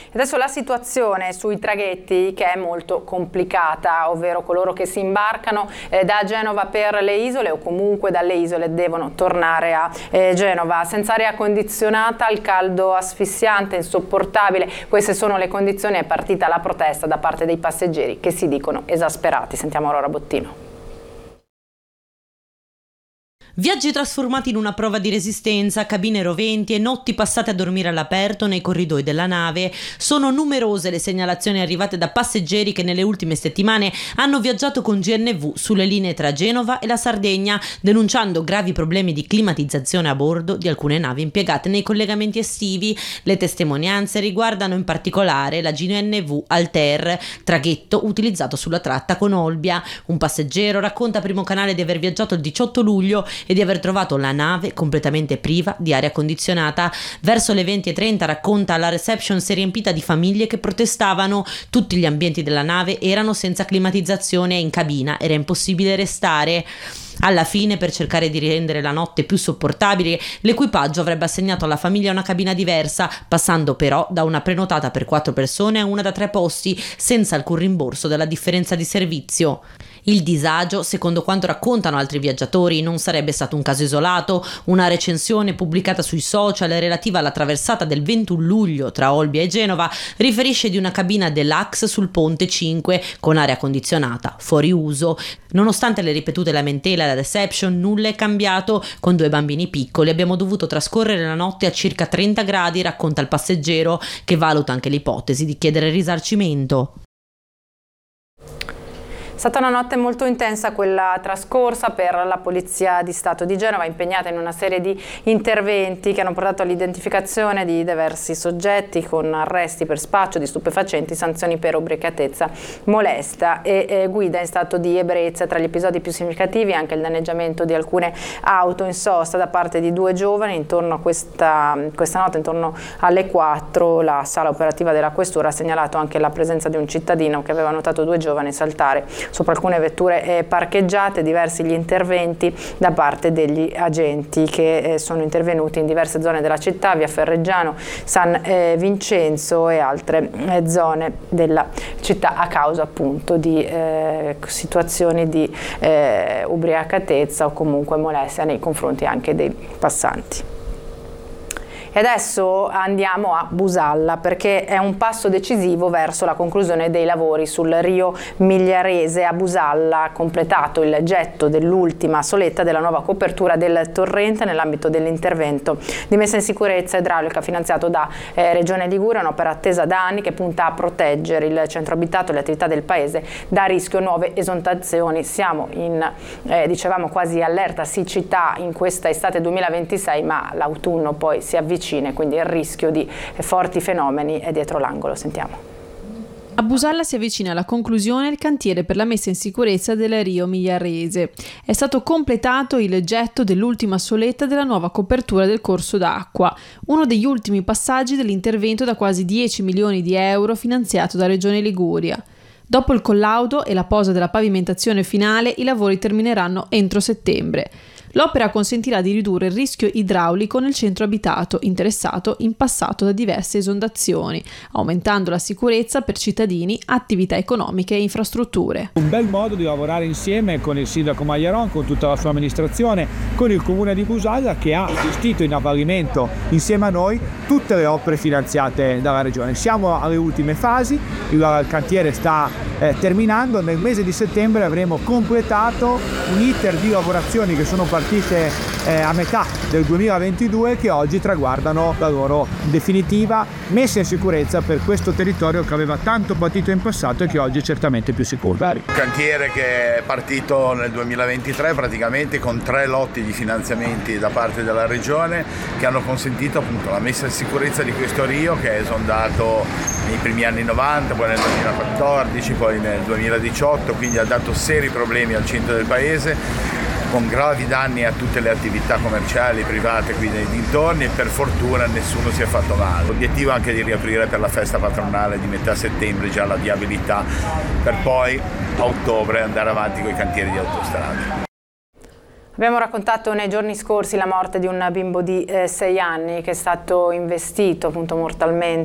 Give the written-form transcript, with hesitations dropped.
Adesso la situazione sui traghetti che è molto complicata, ovvero coloro che si imbarcano da Genova per le isole o comunque dalle isole devono tornare a Genova. Senza aria condizionata, il caldo asfissiante, insopportabile, queste sono le condizioni. È partita la protesta da parte dei passeggeri che si dicono esasperati. Sentiamo Aurora Bottino. Viaggi trasformati in una prova di resistenza, cabine roventi e notti passate a dormire all'aperto nei corridoi della nave. Sono numerose le segnalazioni arrivate da passeggeri che nelle ultime settimane hanno viaggiato con GNV sulle linee tra Genova e la Sardegna, denunciando gravi problemi di climatizzazione a bordo di alcune navi impiegate nei collegamenti estivi. Le testimonianze riguardano in particolare la GNV Altair, traghetto utilizzato sulla tratta con Olbia. Un passeggero racconta a Primo Canale di aver viaggiato il 18 luglio e di aver trovato la nave completamente priva di aria condizionata. Verso le 20:30, racconta, la reception si è riempita di famiglie che protestavano. Tutti gli ambienti della nave erano senza climatizzazione e in cabina era impossibile restare. Alla fine, per cercare di rendere la notte più sopportabile, l'equipaggio avrebbe assegnato alla famiglia una cabina diversa, passando però da una prenotata per 4 persone a una da 3 posti, senza alcun rimborso della differenza di servizio. Il disagio, secondo quanto raccontano altri viaggiatori, non sarebbe stato un caso isolato. Una recensione pubblicata sui social relativa alla traversata del 21 luglio tra Olbia e Genova riferisce di una cabina deluxe sul ponte 5 con aria condizionata, fuori uso. Nonostante le ripetute lamentele alla reception, nulla è cambiato. Con 2 bambini piccoli abbiamo dovuto trascorrere la notte a circa 30 gradi, racconta il passeggero, che valuta anche l'ipotesi di chiedere risarcimento. È stata una notte molto intensa quella trascorsa per la Polizia di Stato di Genova, impegnata in una serie di interventi che hanno portato all'identificazione di diversi soggetti con arresti per spaccio di stupefacenti, sanzioni per ubriacatezza molesta e guida in stato di ebbrezza. Tra gli episodi più significativi anche il danneggiamento di alcune auto in sosta da parte di 2 giovani. Intorno a questa notte, intorno alle 4, la sala operativa della Questura ha segnalato anche la presenza di un cittadino che aveva notato 2 giovani saltare sopra alcune vetture parcheggiate. Diversi gli interventi da parte degli agenti che sono intervenuti in diverse zone della città, via Ferreggiano, San Vincenzo e altre zone della città, a causa appunto di situazioni di ubriacatezza o comunque molestia nei confronti anche dei passanti. E adesso andiamo a Busalla, perché è un passo decisivo verso la conclusione dei lavori sul Rio Migliarese. A Busalla, completato il getto dell'ultima soletta della nuova copertura del torrente nell'ambito dell'intervento di messa in sicurezza idraulica finanziato da Regione Liguria, un'opera attesa da anni che punta a proteggere il centro abitato e le attività del paese da rischio nuove esondazioni. Siamo in, dicevamo, quasi allerta siccità in questa estate 2026, ma l'autunno poi si avvicina, quindi il rischio di forti fenomeni è dietro l'angolo. Sentiamo. A Busalla si avvicina alla conclusione il cantiere per la messa in sicurezza del Rio Migliarese. È stato completato il getto dell'ultima soletta della nuova copertura del corso d'acqua, uno degli ultimi passaggi dell'intervento da quasi 10 milioni di euro finanziato da Regione Liguria. Dopo il collaudo e la posa della pavimentazione finale, i lavori termineranno entro settembre. L'opera consentirà di ridurre il rischio idraulico nel centro abitato, interessato in passato da diverse esondazioni, aumentando la sicurezza per cittadini, attività economiche e infrastrutture. Un bel modo di lavorare insieme con il sindaco Magliaron, con tutta la sua amministrazione, con il comune di Busalla, che ha gestito in avvalimento insieme a noi tutte le opere finanziate dalla regione. Siamo alle ultime fasi, il cantiere sta terminando. Nel mese di settembre avremo completato un iter di lavorazioni che sono partite a metà del 2022, che oggi traguardano la loro definitiva messa in sicurezza per questo territorio che aveva tanto patito in passato e che oggi è certamente più sicuro. Un cantiere che è partito nel 2023 praticamente con 3 lotti di finanziamenti da parte della regione che hanno consentito appunto la messa in sicurezza di questo rio, che è esondato nei primi anni 90, poi nel 2014, poi nel 2018, quindi ha dato seri problemi al centro del paese, con gravi danni a tutte le attività commerciali private qui nei dintorni, e per fortuna nessuno si è fatto male. L'obiettivo è anche di riaprire per la festa patronale di metà settembre già la viabilità, per poi a ottobre andare avanti con i cantieri di autostrade. Abbiamo raccontato nei giorni scorsi la morte di un bimbo di 6 anni che è stato investito appunto mortalmente